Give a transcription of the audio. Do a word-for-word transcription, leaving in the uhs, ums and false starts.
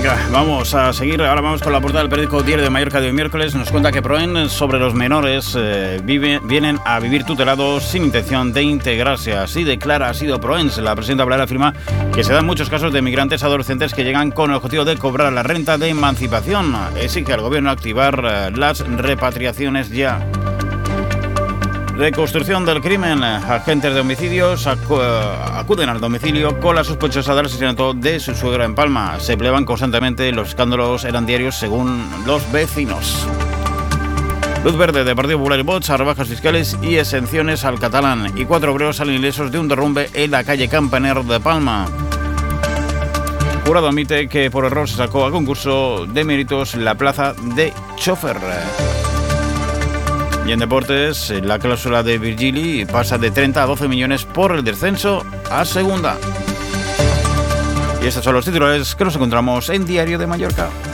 Venga, vamos a seguir. Ahora vamos con la portada del periódico Diario de Mallorca de hoy miércoles. Nos cuenta que Proen sobre los menores eh, vive, vienen a vivir tutelados sin intención de integrarse. Así declara, ha sido Proen. La presidenta Balear afirma que se dan muchos casos de migrantes adolescentes que llegan con el objetivo de cobrar la renta de emancipación. Exige al gobierno activar eh, las repatriaciones ya. Reconstrucción del crimen. Agentes de homicidios acu- acuden al domicilio con la sospechosa del asesinato de su suegra en Palma. Se pleban constantemente, los escándalos eran diarios según los vecinos. Luz verde de Partido Popular y Vox a rebajas fiscales y exenciones al catalán. Y cuatro obreros salen ilesos de un derrumbe en la calle Campaner de Palma. Jurado admite que por error se sacó a concurso de méritos la plaza de chofer. Y en deportes, la cláusula de Virgili pasa de treinta a doce millones por el descenso a segunda. Y estos son los titulares que nos encontramos en Diario de Mallorca.